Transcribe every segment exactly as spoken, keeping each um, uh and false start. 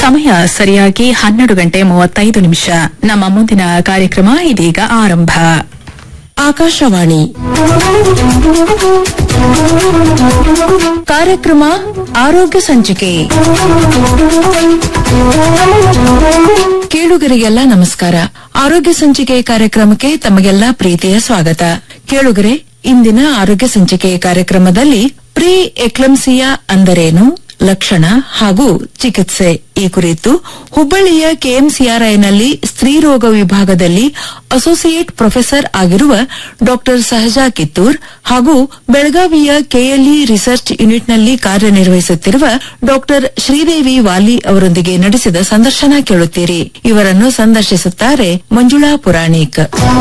ಸಮಯ ಸರಿಯಾಗಿ ಹನ್ನೆರಡು ಗಂಟೆ ಮೂವತ್ತೈದು ನಿಮಿಷ. ನಮ್ಮ ಮುಂದಿನ ಕಾರ್ಯಕ್ರಮ ಇದೀಗ ಆರಂಭ. ಆಕಾಶವಾಣಿ ಕಾರ್ಯಕ್ರಮ ಆರೋಗ್ಯ ಸಂಚಿಕೆ. ಕೇಳುಗರಿಗೆಲ್ಲ ನಮಸ್ಕಾರ. ಆರೋಗ್ಯ ಸಂಚಿಕೆ ಕಾರ್ಯಕ್ರಮಕ್ಕೆ ತಮಗೆಲ್ಲ ಪ್ರೀತಿಯ ಸ್ವಾಗತ. ಕೇಳುಗರೆ, ಇಂದಿನ ಆರೋಗ್ಯ ಸಂಚಿಕೆ ಕಾರ್ಯಕ್ರಮದಲ್ಲಿ ಪ್ರೀ ಎಕ್ಲಂಸಿಯಾ ಅಂದರೇನು, ಲಕ್ಷಣ ಹಾಗೂ ಚಿಕಿತ್ಸೆ ಈ ಕುರಿತು ಹುಬ್ಬಳ್ಳಿಯ ಕೆಎಂಸಿಆರ್ಐನಲ್ಲಿ ಸ್ತ್ರೀರೋಗ ವಿಭಾಗದಲ್ಲಿ ಅಸೋಸಿಯೇಟ್ ಪ್ರೊಫೆಸರ್ ಆಗಿರುವ ಡಾ ಸಹಜಾ ಕಿತ್ತೂರ್ ಹಾಗೂ ಬೆಳಗಾವಿಯ ಕೆಎಲ್ಇ ರಿಸರ್ಚ್ ಯೂನಿಟ್ನಲ್ಲಿ ಕಾರ್ಯನಿರ್ವಹಿಸುತ್ತಿರುವ ಡಾ ಶ್ರೀದೇವಿ ವಾಲಿ ಅವರೊಂದಿಗೆ ನಡೆಸಿದ ಸಂದರ್ಶನ ಕೇಳುತ್ತೀರಿ. ಇವರನ್ನು ಸಂದರ್ಶಿಸುತ್ತಾರೆ ಮಂಜುಳಾ ಪುರಾಣಿಕ್.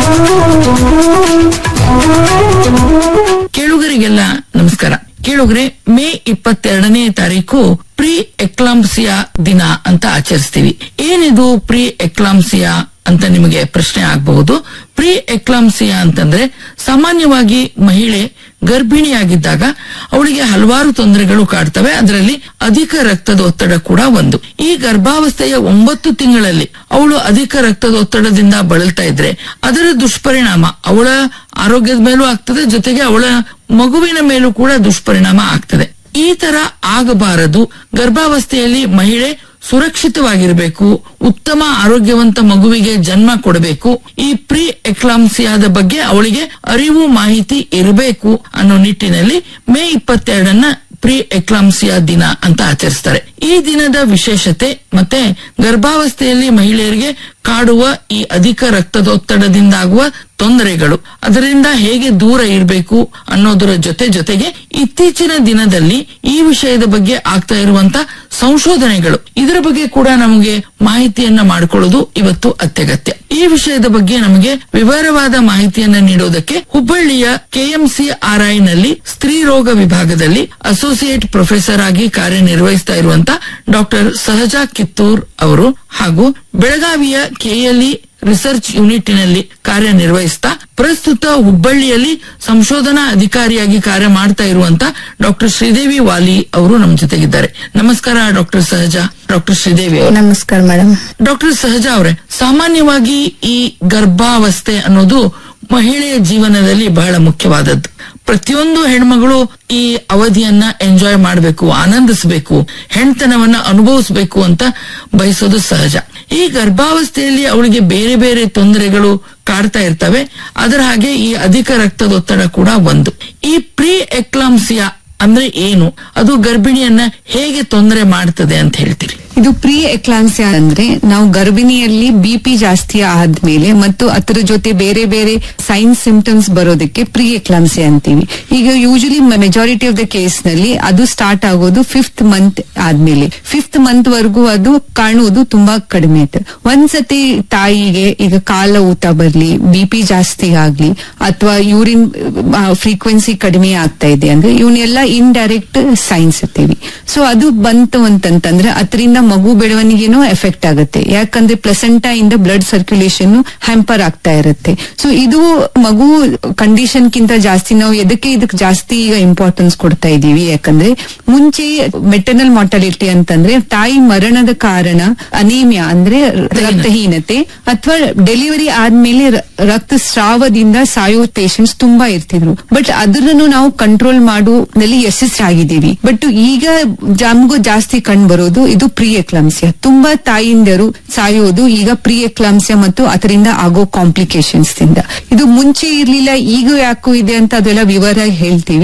ಕೇಳುಗರಿಗೆಲ್ಲ ನಮಸ್ಕಾರ. ಕೇಳುಗರೆ, ಮೇ ಇಪ್ಪತ್ತೆರಡನೇ ತಾರೀಕು ಪ್ರೀ ಎಕ್ಲಾಂಪ್ಸಿಯಾ ದಿನ ಅಂತ ಆಚರಿಸ್ತೀವಿ. ಏನಿದು ಪ್ರೀ ಎಕ್ಲಾಂಪ್ಸಿಯಾ ಅಂತ ನಿಮಗೆ ಪ್ರಶ್ನೆ ಆಗಬಹುದು. ಪ್ರೀ ಎಕ್ಲಾಂಪ್ಸಿಯಾ ಅಂತಂದ್ರೆ ಸಾಮಾನ್ಯವಾಗಿ ಮಹಿಳೆ ಗರ್ಭಿಣಿಯಾಗಿದ್ದಾಗ ಅವಳಿಗೆ ಹಲವಾರು ತೊಂದರೆಗಳು ಕಾಡ್ತವೆ. ಅದರಲ್ಲಿ ಅಧಿಕ ರಕ್ತದ ಒತ್ತಡ ಕೂಡ ಒಂದು. ಈ ಗರ್ಭಾವಸ್ಥೆಯ ಒಂಬತ್ತು ತಿಂಗಳಲ್ಲಿ ಅವಳು ಅಧಿಕ ರಕ್ತದ ಒತ್ತಡದಿಂದ ಬಳಲ್ತಾ ಇದ್ರೆ ಅದರ ದುಷ್ಪರಿಣಾಮ ಅವಳ ಆರೋಗ್ಯದ ಮೇಲೂ ಆಗ್ತದೆ, ಜೊತೆಗೆ ಅವಳ ಮಗುವಿನ ಮೇಲೂ ಕೂಡ ದುಷ್ಪರಿಣಾಮ ಆಗ್ತದೆ. ಈ ತರ ಆಗಬಾರದು. ಗರ್ಭಾವಸ್ಥೆಯಲ್ಲಿ ಮಹಿಳೆ ಸುರಕ್ಷಿತವಾಗಿರಬೇಕು, ಉತ್ತಮ ಆರೋಗ್ಯವಂತ ಮಗುವಿಗೆ ಜನ್ಮ ಕೊಡಬೇಕು. ಈ ಪ್ರೀ ಎಕ್ಲಾಂಪ್ಸಿಯಾದ ಬಗ್ಗೆ ಅವಳಿಗೆ ಅರಿವು ಮಾಹಿತಿ ಇರಬೇಕು ಅನ್ನೋ ನಿಟ್ಟಿನಲ್ಲಿ ಮೇ ಇಪ್ಪತ್ತೆರಡನ್ನ ಪ್ರೀ ಎಕ್ಲಾಂಪ್ಸಿಯಾ ದಿನ ಅಂತ ಆಚರಿಸ್ತಾರೆ. ಈ ದಿನದ ವಿಶೇಷತೆ ಮತ್ತೆ ಗರ್ಭಾವಸ್ಥೆಯಲ್ಲಿ ಮಹಿಳೆಯರಿಗೆ ಕಾಡುವ ಈ ಅಧಿಕ ರಕ್ತದೊತ್ತಡದಿಂದಾಗುವ ತೊಂದರೆಗಳು, ಅದರಿಂದ ಹೇಗೆ ದೂರ ಇರಬೇಕು ಅನ್ನೋದರ ಜೊತೆ ಜೊತೆಗೆ ಇತ್ತೀಚಿನ ದಿನದಲ್ಲಿ ಈ ವಿಷಯದ ಬಗ್ಗೆ ಆಗ್ತಾ ಇರುವಂತ ಸಂಶೋಧನೆಗಳು, ಇದರ ಬಗ್ಗೆ ಕೂಡ ನಮಗೆ ಮಾಹಿತಿಯನ್ನ ಮಾಡಿಕೊಳ್ಳೋದು ಇವತ್ತು ಅತ್ಯಗತ್ಯ. ಈ ವಿಷಯದ ಬಗ್ಗೆ ನಮಗೆ ವಿವರವಾದ ಮಾಹಿತಿಯನ್ನ ನೀಡೋದಕ್ಕೆ ಹುಬ್ಬಳ್ಳಿಯ ಕೆಎಂಸಿಆರ್ಐ ನಲ್ಲಿ ಸ್ತ್ರೀ ರೋಗ ವಿಭಾಗದಲ್ಲಿ ಅಸೋಸಿಯೇಟ್ ಪ್ರೊಫೆಸರ್ ಆಗಿ ಕಾರ್ಯನಿರ್ವಹಿಸ್ತಾ ಇರುವಂತ ಡಾಕ್ಟರ್ ಸಹಜಾ ಕಿತ್ತೂರ್ ಅವರು ಹಾಗೂ ಬೆಳಗಾವಿಯ ಕೆಎಲ್ಇ ರಿಸರ್ಚ್ ಯೂನಿಟ್ನಲ್ಲಿ ಕಾರ್ಯನಿರ್ವಹಿಸ್ತಾ ಪ್ರಸ್ತುತ ಹುಬ್ಬಳ್ಳಿಯಲ್ಲಿ ಸಂಶೋಧನಾ ಅಧಿಕಾರಿಯಾಗಿ ಕಾರ್ಯ ಮಾಡ್ತಾ ಇರುವಂತ ಡಾಕ್ಟರ್ ಶ್ರೀದೇವಿ ವಾಲಿ ಅವರು ನಮ್ಮ ಜೊತೆಗಿದ್ದಾರೆ. ನಮಸ್ಕಾರ ಡಾಕ್ಟರ್ ಸಹಜಾ. ಡಾಕ್ಟರ್ ಶ್ರೀದೇವಿ ಅವರು ನಮಸ್ಕಾರ ಮೇಡಮ್. ಡಾಕ್ಟರ್ ಸಹಜಾ ಅವರೇ, ಸಾಮಾನ್ಯವಾಗಿ ಈ ಗರ್ಭಾವಸ್ಥೆ ಅನ್ನೋದು ಮಹಿಳೆಯ ಜೀವನದಲ್ಲಿ ಬಹಳ ಮುಖ್ಯವಾದದ್ದು. ಪ್ರತಿಯೊಂದು ಹೆಣ್ಮಗಳು ಈ ಅವಧಿಯನ್ನ ಎಂಜಾಯ್ ಮಾಡಬೇಕು, ಆನಂದಿಸಬೇಕು, ಹೆಣ್ತನವನ್ನ ಅನುಭವಿಸಬೇಕು ಅಂತ ಬಯಸೋದು ಸಹಜ. ಈ ಗರ್ಭಾವಸ್ಥೆಯಲ್ಲಿ ಅವಳಿಗೆ ಬೇರೆ ಬೇರೆ ತೊಂದರೆಗಳು ಕಾಡ್ತಾ ಇರ್ತವೆ. ಅದರ ಹಾಗೆ ಈ ಅಧಿಕ ರಕ್ತದೊತ್ತಡ ಕೂಡ ಒಂದು. ಈ ಪ್ರೀ ಎಕ್ಲಾಂಪ್ಸಿಯಾ ಅಂದ್ರೆ ಏನು, ಅದು ಗರ್ಭಿಣಿಯನ್ನ ಹೇಗೆ ತೊಂದರೆ ಮಾಡ್ತದೆ ಅಂತ ಹೇಳ್ತೀರಿ? ಇದು ಪ್ರೀ ಎಕ್ಲಾಂಪ್ಸಿಯಾ ಅಂದ್ರೆ ನಾವು ಗರ್ಭಿಣಿಯಲ್ಲಿ ಬಿಪಿ ಜಾಸ್ತಿ ಆದ್ಮೇಲೆ ಮತ್ತು ಅದರ ಜೊತೆ ಬೇರೆ ಬೇರೆ ಸೈನ್ಸ್ ಸಿಂಪ್ಟಮ್ಸ್ ಬರೋದಕ್ಕೆ ಪ್ರೀ ಎಕ್ಲಾಂಪ್ಸಿಯಾ ಅಂತೀವಿ. ಈಗ usually majority of the case ನಲ್ಲಿ ಅದು ಸ್ಟಾರ್ಟ್ ಆಗೋದು ಫಿಫ್ತ್ ಮಂತ್ ಆದ್ಮೇಲೆ. ಫಿಫ್ತ್ ಮಂತ್ ವರೆಗೂ ಅದು ಕಾಣುವುದು ತುಂಬಾ ಕಡಿಮೆ ಇತ್ತು. ಒಂದ್ಸತಿ ತಾಯಿಗೆ ಈಗ ಕಾಲ ಊತ ಬರ್ಲಿ, ಬಿಪಿ ಜಾಸ್ತಿ ಆಗ್ಲಿ ಅಥವಾ ಯೂರಿನ್ ಫ್ರೀಕ್ವೆನ್ಸಿ ಕಡಿಮೆ ಆಗ್ತಾ ಇದೆ ಅಂದ್ರೆ ಇವನ್ನೆಲ್ಲ ಇಂಡೈರೆಕ್ಟ್ ಸೈನ್ಸ್ ಇರ್ತೀವಿ. ಸೊ ಅದು ಬಂತು ಅಂತಂತಂದ್ರೆ ಅದರಿಂದ ಮಗು ಬೆಳವಣಿಗೆನೂ ಎಫೆಕ್ಟ್ ಆಗುತ್ತೆ. ಯಾಕಂದ್ರೆ ಪ್ಲೆಸೆಂಟಾ ಇಂದ ಬ್ಲಡ್ ಸರ್ಕ್ಯುಲೇಷನ್ ಹ್ಯಾಂಪರ್ ಆಗ್ತಾ ಇರುತ್ತೆ. ಸೊ ಇದು ಮಗು ಕಂಡೀಷನ್ ಕಿಂತ ಜಾಸ್ತಿ ನಾವು ಎದಕ್ಕೆ ಇದಕ್ಕೆ ಜಾಸ್ತಿ ಈಗ ಇಂಪಾರ್ಟೆನ್ಸ್ ಕೊಡ್ತಾ ಇದೀವಿ, ಯಾಕಂದ್ರೆ ಮುಂಚೆ ಮೆಟರ್ನಲ್ ಮಾರ್ಟಾಲಿಟಿ ಅಂತಂದ್ರೆ ತಾಯಿ ಮರಣದ ಕಾರಣ ಅನೀಮಿಯಾ ಅಂದ್ರೆ ರಕ್ತಹೀನತೆ ಅಥವಾ ಡೆಲಿವರಿ ಆದ್ಮೇಲೆ ರಕ್ತಸ್ರಾವದಿಂದ ಸಾಯೋ ಪೇಷಂಟ್ಸ್ ತುಂಬಾ ಇರ್ತಿದ್ರು. ಬಟ್ ಅದನ್ನು ನಾವು ಕಂಟ್ರೋಲ್ ಮಾಡುವಲ್ಲಿ ಯಶಸ್ವಿಯಾಗಿದ್ದೀವಿ. ಬಟ್ ಈಗ ನಮಗೂ ಜಾಸ್ತಿ ಕಂಡು ಬರೋದು ಇದು ಪ್ರೀ ಎಕ್ಲಾಂಪ್ಸಿಯಾ. ತುಂಬಾ ತಾಯಿಂದರು ಸಾಯೋದು ಈಗ ಪ್ರೀ ಎಕ್ಲಾಂಪ್ಸಿಯಾ ಮತ್ತು ಅದರಿಂದ ಆಗೋ ಕಾಂಪ್ಲಿಕೇಶನ್ಸ್ ಇಂದ. ಇದು ಮುಂಚೆ ಇರ್ಲಿಲ್ಲ, ಈಗ ಯಾಕೋ ಇದೆ ಅಂತ ಅದೆಲ್ಲ ವಿವರ ಹೇಳ್ತೀವಿ.